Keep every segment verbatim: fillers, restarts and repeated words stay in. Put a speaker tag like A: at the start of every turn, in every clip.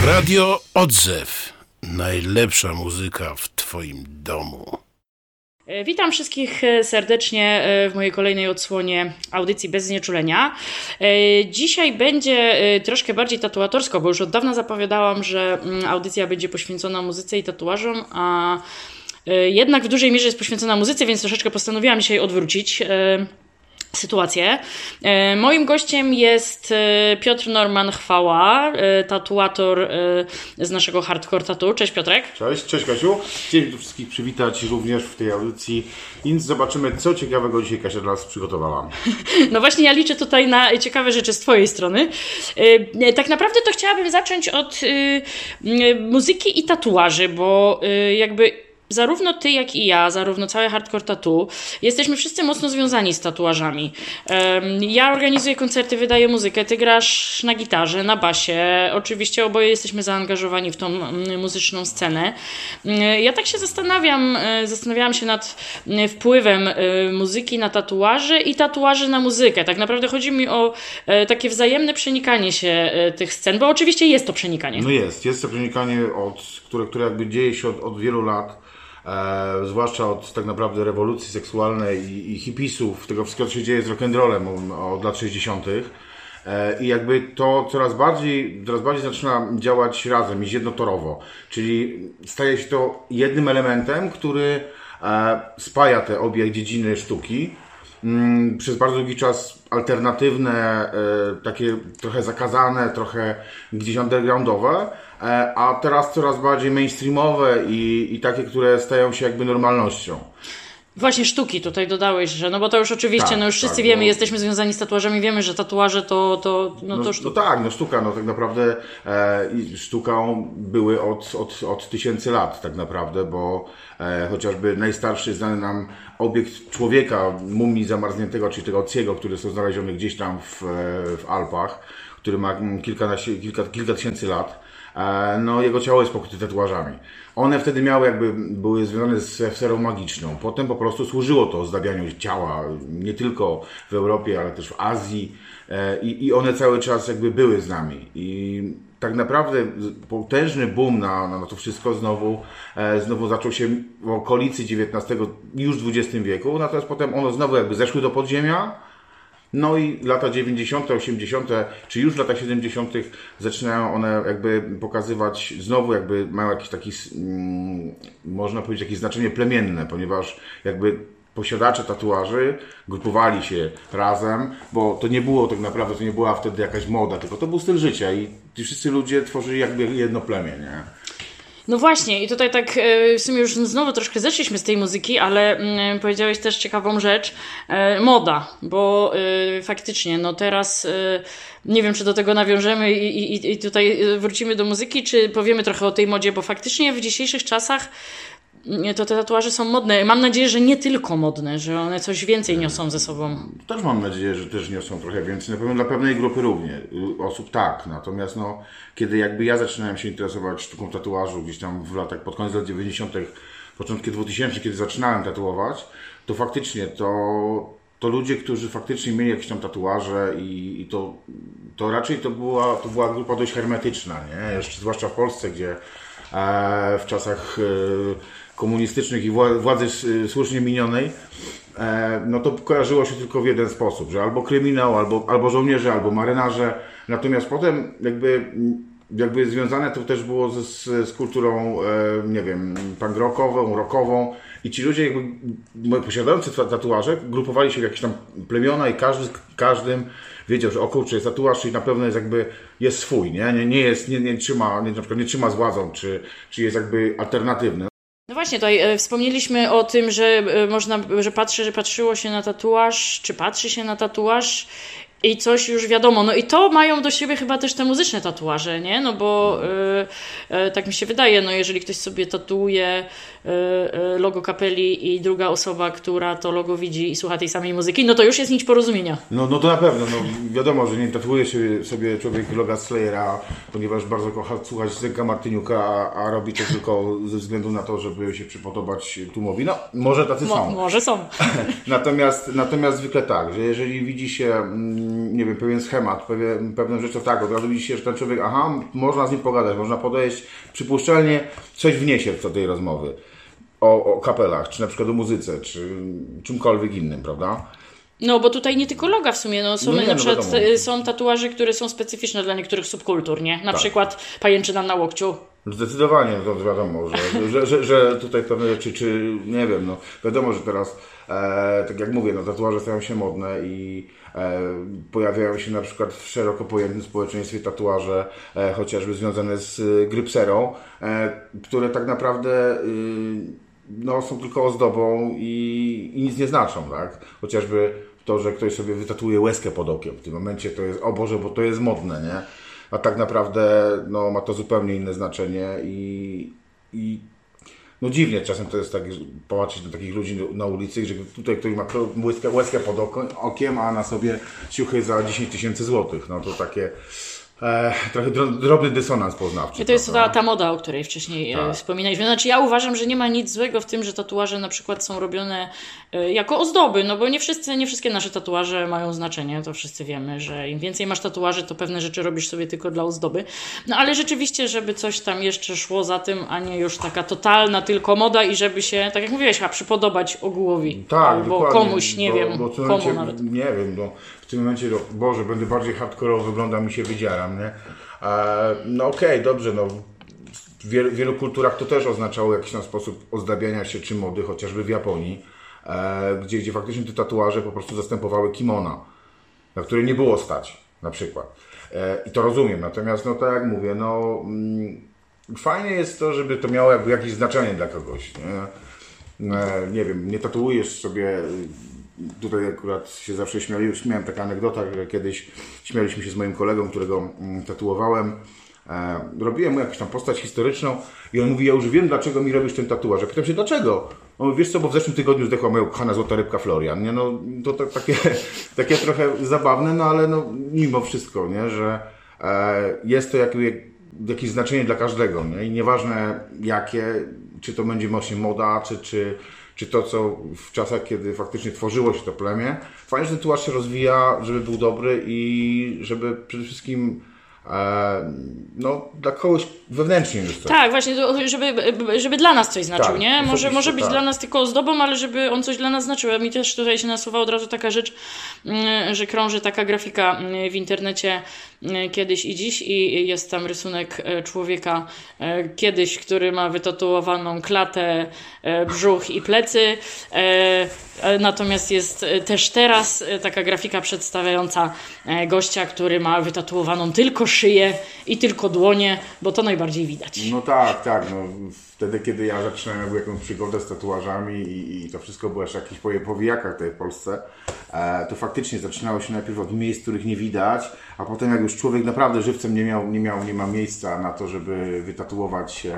A: Radio Odzew. Najlepsza muzyka w Twoim domu.
B: Witam wszystkich serdecznie w mojej kolejnej odsłonie audycji Bez Znieczulenia. Dzisiaj będzie troszkę bardziej tatuatorsko, bo już od dawna zapowiadałam, że audycja będzie poświęcona muzyce i tatuażom, a jednak w dużej mierze jest poświęcona muzyce, więc troszeczkę postanowiłam dzisiaj odwrócić sytuację. Moim gościem jest Piotr Norman Chwała, tatuator z naszego Hardcore Tattoo. Cześć Piotrek.
C: Cześć, cześć Kasiu. Chciałem tu wszystkich przywitać również w tej audycji, więc zobaczymy, co ciekawego dzisiaj Kasia dla nas przygotowała.
B: No właśnie, ja liczę tutaj na ciekawe rzeczy z Twojej strony. Tak naprawdę to chciałabym zacząć od muzyki i tatuaży, bo jakby zarówno ty, jak i ja, zarówno całe Hardcore Tattoo, jesteśmy wszyscy mocno związani z tatuażami. Ja organizuję koncerty, wydaję muzykę, ty grasz na gitarze, na basie. Oczywiście oboje jesteśmy zaangażowani w tą muzyczną scenę. Ja tak się zastanawiam, zastanawiałam się nad wpływem muzyki na tatuaże i tatuaży na muzykę. Tak naprawdę chodzi mi o takie wzajemne przenikanie się tych scen, bo oczywiście jest to przenikanie.
C: No jest, jest to przenikanie, od, które, które jakby dzieje się od, od wielu lat. E, zwłaszcza od tak naprawdę rewolucji seksualnej i, i hipisów, tego wszystkiego, co się dzieje z rock'n'rollem od lat sześćdziesiątych. E, I jakby to coraz bardziej, coraz bardziej zaczyna działać razem i jednotorowo. Czyli staje się to jednym elementem, który e, spaja te obie dziedziny sztuki. Mm, przez bardzo długi czas alternatywne, e, takie trochę zakazane, trochę gdzieś undergroundowe, e, a teraz coraz bardziej mainstreamowe i, i takie, które stają się jakby normalnością.
B: Właśnie sztuki tutaj dodałeś, że no bo to już oczywiście,
C: tak,
B: no już wszyscy
C: tak,
B: wiemy,
C: bo...
B: jesteśmy związani z tatuażami, wiemy, że tatuaże to, to, no,
C: no
B: to sztuka.
C: No tak, no sztuka, no tak naprawdę e, sztuką były od, od, od tysięcy lat tak naprawdę, bo e, chociażby najstarszy znany nam obiekt człowieka, mumii zamarzniętego, czyli tego Ociego, który są znalezione gdzieś tam w, w Alpach, który ma kilkanaście, kilka, kilka tysięcy lat, e, no jego ciało jest pokryte tatuażami. One wtedy miały jakby, były związane z sferą magiczną. Potem po prostu służyło to ozdabianiu ciała, nie tylko w Europie, ale też w Azji. I, i one cały czas jakby były z nami. I tak naprawdę potężny boom na, na to wszystko znowu, znowu zaczął się w okolicy dziewiętnastego, już dwudziestego wieku. Natomiast potem one znowu jakby zeszły do podziemia. No i lata dziewięćdziesiąte, osiemdziesiąte, czy już w latach siedemdziesiątych zaczynają one jakby pokazywać, znowu jakby mają jakiś taki, mm, można powiedzieć, jakieś znaczenie plemienne, ponieważ jakby posiadacze tatuaży grupowali się razem, bo to nie było tak naprawdę, to nie była wtedy jakaś moda, tylko to był styl życia i ci wszyscy ludzie tworzyli jakby jedno plemię, nie?
B: No właśnie i tutaj tak w sumie już znowu troszkę zeszliśmy z tej muzyki, ale powiedziałeś też ciekawą rzecz, moda, bo faktycznie no teraz nie wiem, czy do tego nawiążemy i, i, i tutaj wrócimy do muzyki, czy powiemy trochę o tej modzie, bo faktycznie w dzisiejszych czasach to te tatuaże są modne. Mam nadzieję, że nie tylko modne, że one coś więcej niosą ze sobą.
C: Też mam nadzieję, że też niosą trochę więcej. Na pewno dla pewnej grupy również osób tak. Natomiast no, kiedy jakby ja zaczynałem się interesować sztuką tatuażu gdzieś tam w latach, pod koniec lat dziewięćdziesiątych, początki dwutysięcznych, kiedy zaczynałem tatuować, to faktycznie to, to ludzie, którzy faktycznie mieli jakieś tam tatuaże i, i to, to raczej to była, to była grupa dość hermetyczna, nie? Jeszcze zwłaszcza w Polsce, gdzie e, w czasach e, komunistycznych i władzy słusznie minionej, no to kojarzyło się tylko w jeden sposób, że albo kryminał, albo, albo żołnierze, albo marynarze. Natomiast potem jakby, jakby związane to też było z, z kulturą, nie wiem, punk rockową, rockową i ci ludzie jakby posiadający tatuaże grupowali się w jakieś tam plemiona i każdy z każdym wiedział, że o kurczę, jest tatuaż, czyli na pewno jest jakby, jest swój, nie, nie, nie jest, nie, nie trzyma, nie, na przykład nie trzyma z władzą, czy, czy jest jakby alternatywny.
B: No właśnie, tutaj e, wspomnieliśmy o tym, że e, można, że patrzy, że patrzyło się na tatuaż, czy patrzy się na tatuaż i coś już wiadomo. No i to mają do siebie chyba też te muzyczne tatuaże, nie? No bo e, e, tak mi się wydaje, no jeżeli ktoś sobie tatuuje e, e, logo kapeli i druga osoba, która to logo widzi i słucha tej samej muzyki, no to już jest nić porozumienia.
C: No, no to na pewno, no wiadomo, że nie tatuuje się sobie człowiek loga Slayera, ponieważ bardzo kocha słuchać Zenka Martyniuka, a, a robi to tylko ze względu na to, żeby się przypodobać tłumowi. No, może tacy
B: Mo,
C: są.
B: Może są.
C: natomiast, natomiast zwykle tak, że jeżeli widzi się nie wiem, pewien schemat, pewien, pewną rzeczą tak, od razu widzi się, że ten człowiek, aha, można z nim pogadać, można podejść, przypuszczalnie coś wniesie do tej rozmowy o, o kapelach, czy na przykład o muzyce, czy czymkolwiek innym, prawda?
B: No, bo tutaj nie tylko loga w sumie, no są
C: No nie,
B: na
C: no
B: przykład
C: wiadomo.
B: y, są tatuaże, które są specyficzne dla niektórych subkultur, nie? Na
C: Tak.
B: przykład pajęczyna na łokciu.
C: Zdecydowanie, to wiadomo, że, że, że, że tutaj pewne rzeczy, czy nie wiem, no wiadomo, że teraz, e, tak jak mówię, no tatuaże stają się modne i e, pojawiają się na przykład w szeroko pojętym społeczeństwie tatuaże, e, chociażby związane z e, grypserą, e, które tak naprawdę y, no, są tylko ozdobą i, i nic nie znaczą, tak? Chociażby to, że ktoś sobie wytatuuje łezkę pod okiem, w tym momencie to jest, o Boże, bo to jest modne, nie? A tak naprawdę no, ma to zupełnie inne znaczenie i, i no dziwnie czasem to jest tak, że popatrzeć na takich ludzi na ulicy, że tutaj ktoś ma łezkę, łezkę pod oko, okiem, a na sobie ciuchy za dziesięć tysięcy złotych. No to takie e, trochę drobny dysonans poznawczy.
B: I to jest ta,
C: prawda?
B: ta moda, o której wcześniej
C: Tak.
B: e, wspominaliśmy. Znaczy ja uważam, że nie ma nic złego w tym, że tatuaże na przykład są robione e, jako ozdoby, no bo nie wszyscy, nie wszystkie nasze tatuaże mają znaczenie, to wszyscy wiemy, że im więcej masz tatuaży, to pewne rzeczy robisz sobie tylko dla ozdoby. No ale rzeczywiście, żeby coś tam jeszcze szło za tym, a nie już taka totalna tylko moda i żeby się, tak jak mówiłeś, chyba przypodobać ogółowi
C: Tak,
B: albo
C: dokładnie,
B: komuś, nie
C: bo,
B: wiem,
C: bo w tym
B: komu
C: momencie,
B: nawet.
C: Nie wiem, no, w tym momencie, no, Boże, będę bardziej hardkorowo wyglądam i się wydzieram, nie? E, no okej, okay, dobrze, no w wielu, wielu kulturach to też oznaczało jakiś tam sposób ozdabiania się czy mody, chociażby w Japonii, e, gdzie, gdzie faktycznie te tatuaże po prostu zastępowały kimona, na które nie było stać, na przykład. E, I to rozumiem, natomiast no tak jak mówię, no mm, fajnie jest to, żeby to miało jakby jakieś znaczenie dla kogoś, nie? E, nie wiem, nie tatuujesz sobie. Tutaj akurat się zawsze śmiali, śmiałem taka anegdota, że kiedyś śmialiśmy się z moim kolegą, którego mm, tatuowałem. E, robiłem mu jakąś tam postać historyczną i on mówi, ja już wiem, dlaczego mi robisz ten tatuaż. Ja pytam się, dlaczego? On mówi, wiesz co, bo w zeszłym tygodniu zdechła moja kochana złota rybka Florian. Nie? No, to, to takie, takie trochę zabawne, no ale no, mimo wszystko, nie? Że e, jest to jakby, jakieś znaczenie dla każdego. Nie? I nieważne jakie, czy to będzie właśnie moda, czy, czy czy to, co w czasach, kiedy faktycznie tworzyło się to plemię. Fajnie, że ten tatuaż się rozwija, żeby był dobry i żeby przede wszystkim e, no, dla kogoś wewnętrznie już coś.
B: Tak, właśnie, to, żeby, żeby dla nas coś znaczył,
C: Tak,
B: nie? Może,
C: osobiście,
B: może być
C: tak.
B: dla nas tylko ozdobą, ale żeby on coś dla nas znaczył. A mi też tutaj się nasuwa od razu taka rzecz, mm, że krąży taka grafika mm, w internecie mm, kiedyś i dziś i jest tam rysunek e, człowieka e, kiedyś, który ma wytatuowaną klatę, e, brzuch i plecy. E, e, Natomiast jest e, też teraz e, taka grafika przedstawiająca e, gościa, który ma wytatuowaną tylko szyję i tylko dłonie, bo to najbardziej widać.
C: No tak, tak. No, wtedy, kiedy ja zaczynałem jakby jakąś przygodę z tatuażami i, i to wszystko było jeszcze jakieś po powijakach tutaj w Polsce, e, to faktycznie zaczynało się najpierw od miejsc, których nie widać, a potem jak już człowiek naprawdę żywcem nie miał, nie miał, nie ma miejsca na to, żeby wytatuować się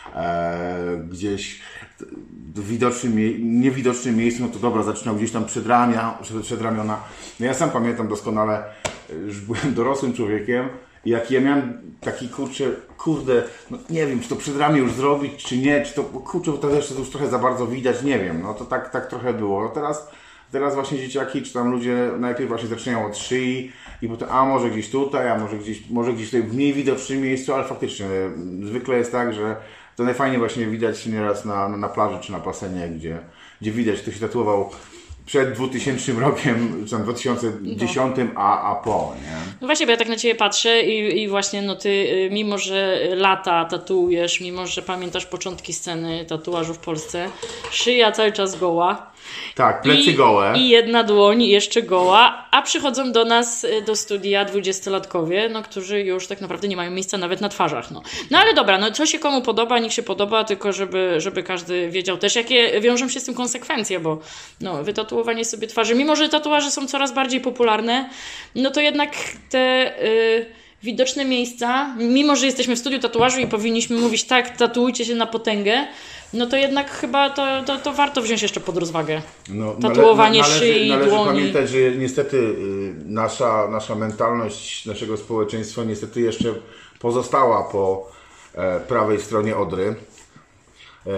C: e, gdzieś w widocznym, mie- niewidocznym miejscu, no to dobra, zaczynał gdzieś tam przed, ramia, przed, przed ramiona. No ja sam pamiętam doskonale, już byłem dorosłym człowiekiem, jak ja miałem taki kurczę, kurde, no nie wiem, czy to przed ramię już zrobić, czy nie, czy to, kurczę, bo to jeszcze już trochę za bardzo widać, nie wiem, no to tak, tak trochę było. No teraz, teraz właśnie dzieciaki, czy tam ludzie najpierw właśnie zaczynają od szyi i potem, a może gdzieś tutaj, a może gdzieś, może gdzieś tutaj w mniej widocznym miejscu, ale faktycznie zwykle jest tak, że to najfajniej właśnie widać nieraz na, na plaży czy na basenie, gdzie, gdzie widać, kto się tatuował przed dwutysięcznym rokiem, czy tam dwa tysiące dziesiątym, a, a po, nie?
B: No właśnie, bo ja tak na Ciebie patrzę i, i właśnie no Ty, y, mimo że lata tatuujesz, mimo że pamiętasz początki sceny tatuażu w Polsce, szyja cały czas goła.
C: Tak, plecy
B: I,
C: gołe.
B: I jedna dłoń jeszcze goła, a przychodzą do nas y, do studia dwudziestolatkowie, no, którzy już tak naprawdę nie mają miejsca nawet na twarzach. No, no ale dobra, no co się komu podoba, niech się podoba, tylko żeby, żeby każdy wiedział też, jakie wiążą się z tym konsekwencje, bo no, wytatuowanie sobie twarzy, mimo że tatuaże są coraz bardziej popularne, no to jednak te y, widoczne miejsca, mimo że jesteśmy w studiu tatuażu i powinniśmy mówić tak, tatuujcie się na potęgę, no to jednak chyba to, to, to warto wziąć jeszcze pod rozwagę.
C: No,
B: Tatuowanie
C: nale-
B: szyi,
C: należy
B: dłoni.
C: pamiętać, że niestety y, nasza, nasza mentalność naszego społeczeństwa niestety jeszcze pozostała po e, prawej stronie Odry. E,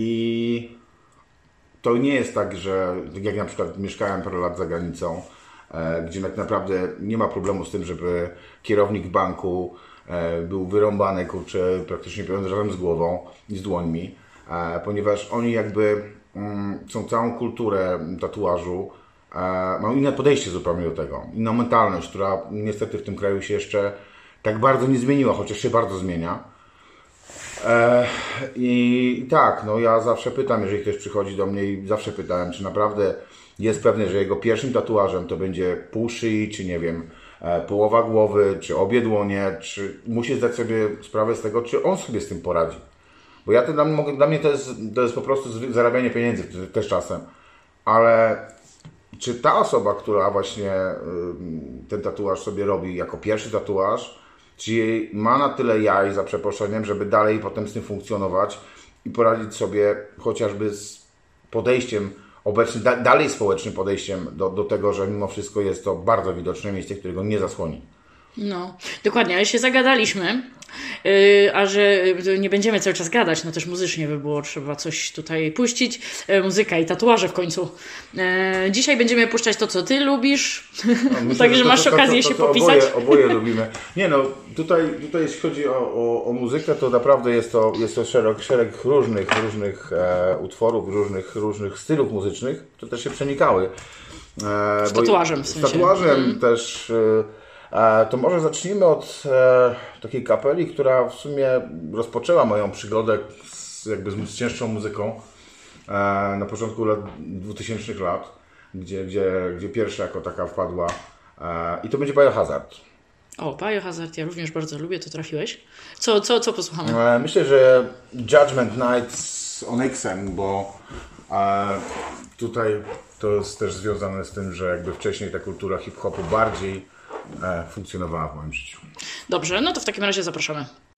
C: I to nie jest tak, że jak na przykład mieszkałem parę lat za granicą, e, gdzie tak naprawdę nie ma problemu z tym, żeby kierownik banku e, był wyrąbany, kurczę, praktycznie pełen razem z głową i z dłońmi, e, ponieważ oni jakby mm, są całą kulturę tatuażu, e, mają inne podejście zupełnie do tego, inną mentalność, która niestety w tym kraju się jeszcze tak bardzo nie zmieniła, chociaż się bardzo zmienia. E, I tak, no ja zawsze pytam, jeżeli ktoś przychodzi do mnie i zawsze pytałem, czy naprawdę jest pewny, że jego pierwszym tatuażem to będzie pół szyi, czy nie wiem, e, połowa głowy, czy obie dłonie, czy musi zdać sobie sprawę z tego, czy on sobie z tym poradzi. Bo ja to dla, mnie- dla mnie to jest, to jest po prostu zwy- zarabianie pieniędzy też czasem, ale czy ta osoba, która właśnie ym, ten tatuaż sobie robi jako pierwszy tatuaż, czy ma na tyle jaj, za przeproszeniem, żeby dalej potem z tym funkcjonować i poradzić sobie chociażby z podejściem obecnym, da, dalej społecznym podejściem do, do tego, że mimo wszystko jest to bardzo widoczne miejsce, którego nie zasłoni.
B: No, dokładnie, ale się zagadaliśmy, yy, a że yy, nie będziemy cały czas gadać, no też muzycznie by było trzeba coś tutaj puścić, yy, muzyka i tatuaże w końcu. Yy, dzisiaj będziemy puszczać to, co ty lubisz,
C: No, myślę,
B: także
C: że to-
B: masz
C: to- to-
B: okazję
C: to-
B: się
C: to
B: popisać.
C: Oboje, oboje lubimy. Nie no, tutaj, tutaj jeśli chodzi o, o, o muzykę, to naprawdę jest to, jest to szereg, szereg różnych, różnych e, utworów, różnych, różnych stylów muzycznych, które też się przenikały. E,
B: Z
C: bo-
B: tatuażem w
C: Z
B: sensie.
C: tatuażem też. E, e, to może zacznijmy od e, takiej kapeli, która w sumie rozpoczęła moją przygodę z, jakby z cięższą muzyką e, na początku lat dwutysięcznych lat, gdzie, gdzie, gdzie pierwsza jako taka wpadła. E, I to będzie Biohazard.
B: O, Biohazard, ja również bardzo lubię, to trafiłeś. Co, co, co posłuchamy?
C: E, Myślę, że Judgment Night z Onyxem, bo e, tutaj to jest też związane z tym, że jakby wcześniej ta kultura hip-hopu bardziej e, funkcjonowała w moim życiu.
B: Dobrze, no to w takim razie zapraszamy.